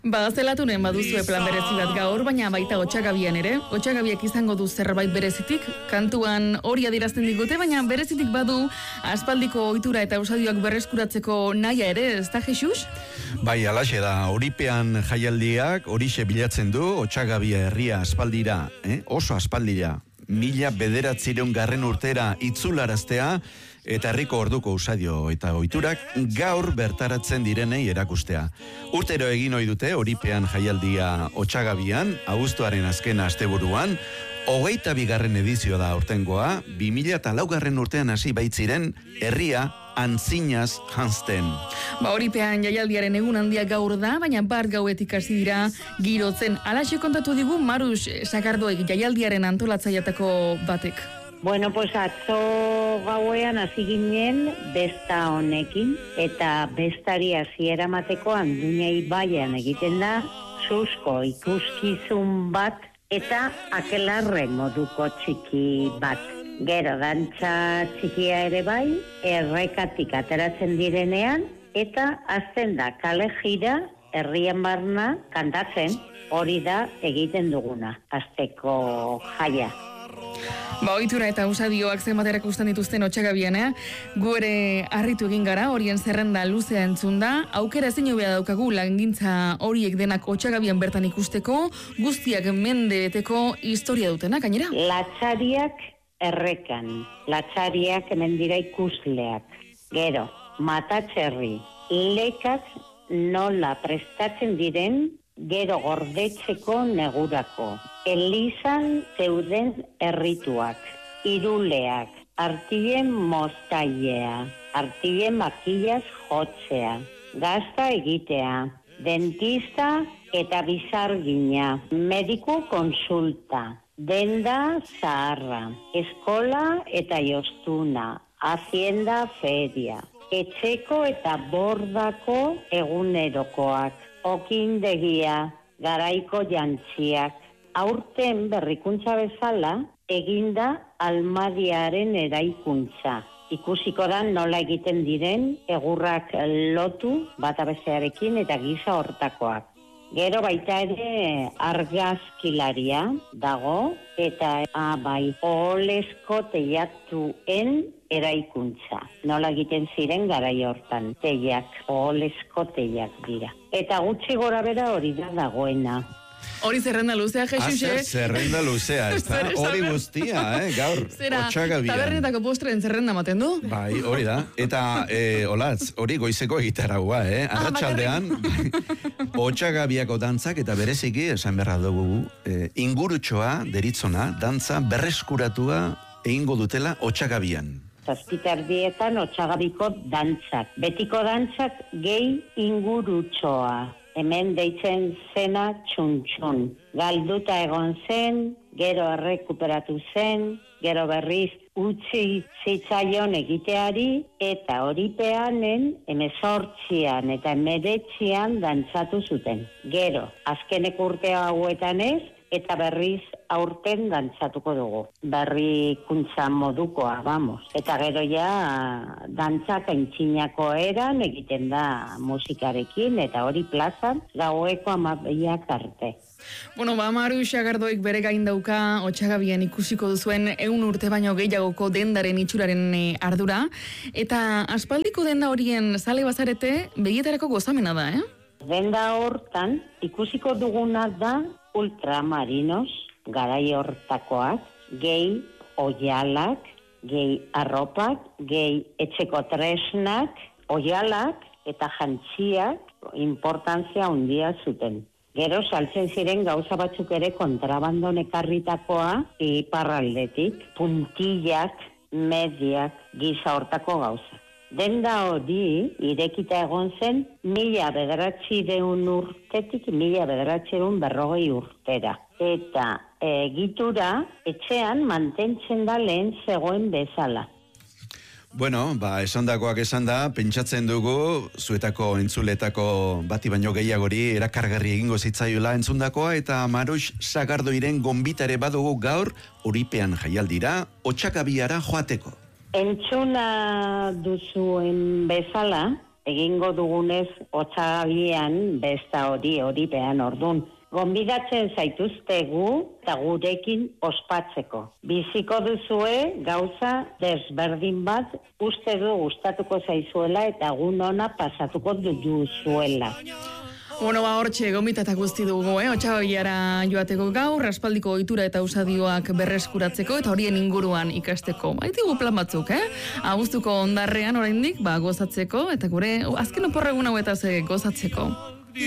Zelatunen baduzue plan berezi bat gaur, baina baita Otsagabian ere. Otsagabiak izango du zerbait berezitik, kantuan hori adierazten digute, baina berezitik badu aspaldiko ohitura eta usadioak berreskuratzeko nahia ere, ez da, Jesus? Bai, alaxe da, Oripean jaialdiak horixe bilatzen du, Otsagabia herria aspaldira, oso aspaldira, 1909 urtera itzularaztea, eta herriko orduko usadio eta ohiturak gaur bertaratzen direnei erakustea. Urtero egin ohi dute Oripean jaialdia Otsagabian, abuztuaren azken asteburuan, 22. edizioa da aurtengoa, 2004. urtean hasi baitziren herria antzinaz janzten. Oripean jaialdiaren egun handia gaur da, baina bar gauetik hasi dira girotzen. Alaxe kontatu digu Marus Sagardoek jaialdiaren antolatzaileetako batek. Bueno, pues atzo gauean hasi ginen besta honekin, eta bestari hasiera emateko Anduña ibaian egiten da susko ikuskizun bat eta akelarre moduko txiki bat. Gero dantza txikia ere bai, errekatik ateratzen direnean, eta azten da kale jira herrien barna kantatzen, hori da egiten duguna, asteko jaia. Ohitura eta usadioak zenbat erakusten dituzten Otsagabian, gu ere harritu egin gara, horien zerrenda luzea entzun da, aukera ezin hobea daukagu langintza horiek denak Otsagabian bertan ikusteko, guztiak mende beteko historia dutenak, gainera? Latxariak errekan, latxariak hemen dira ikusleak, gero, matatxerri, lekak nola prestatzen diren, gero gordetzeko negurako. Elizan zeuden errituak, iruleak, artien moztailea, artien makillaz jotzea, gazta egitea, dentista eta bizargina, mediku konsulta, denda zaharra, eskola eta jostuna, hacienda feria, etxeko eta bordako egunerokoak, okindegia, garaiko jantziak. Aurten berrikuntza bezala eginda almadiaren eraikuntza. Ikusiko da nola egiten diren egurrak lotu bata bestearekin eta gisa hortakoak. Gero baita ere argazkilaria dago eta bai oholesko teiatuen eraikuntza. Nola egiten ziren garai hortan, teiak, oholesko teiak dira. Eta gutxi gora bera hori da dagoena. Hori zerrenda luzea, Jesus, Zerrenda luzea, ez da? Hori guztia, gaur, Otsagabian. Tabernetako postreen zerrenda maten du? Bai, hori da. Eta, olatz, hori goizeko egitaragua, Arratsaldean, Otsagabiako dantzak eta bereziki, esan beharra dugu, ingurutxoa, deritzona, dantza berreskuratua egingo dutela Otsagabian. Zazpiterdietan Otsagabiko dantzak. Betiko dantzak gehi ingurutxoa. Hemen deitzen zena txuntxun. Galduta egon zen, gero errekuperatu zen, gero berriz utzi zitzaion egiteari, eta Oripeanen 18an eta 19an dantzatu zuten. Gero, azkeneko urte hauetan ez, eta berriz aurten dantzatuko dugu. Berrikuntza modukoa, vamos. Eta gero ja dantzak aintzinako eran egiten da musikarekin, eta hori plazan gaueko 12 arte. Maru Sagardoik bere gain dauka Otsagabian ikusiko duzuen 100 urte baino gehiagoko dendaren itxuraren ardura, eta aspaldiko denda horien zale bazarete begietarako gozamena da, Denda hortan ikusiko duguna da ultramarinos, garai hortakoak, gehi oialak, gehi arropak, gehi etxeko tresnak, oialak eta jantziak importantzia handia zuten. Gero saltzen ziren gauza batzuk ere kontrabandon ekarritakoa iparraldetik, puntillak, mediak, gisa hortako gauza. Denda hori irekita egon zen 1900 urtetik 1940 urtera. Eta egitura etxean mantentzen da lehen zegoen bezala. Bueno, esandakoak esan da, pentsatzen dugu, zuetako entzuletako bati baino gehiagori erakargarri egingo zitzaiola entzundakoa, eta Marus Sagardoiren gonbitare badugu gaur Oripean jaialdira, Otsagabiara joateko. Entzuna duzuen bezala, egingo dugunez Otsagabian besta horipean ordun. Gonbidatzen zaituztegu eta gurekin ospatzeko. Biziko duzue gauza desberdin bat uste du gustatuko zaizuela eta egun ona pasatuko duzuela. Bueno, hortxe, gomita eta guzti dugu, Otsagabiara joateko gaur, aspaldiko ohitura eta usadioak berreskuratzeko eta horien inguruan ikasteko. Baitigu plan batzuk, Abuztuko ondarrean oraindik, gozatzeko, eta gure azken oporregun hauetaz gozatzeko.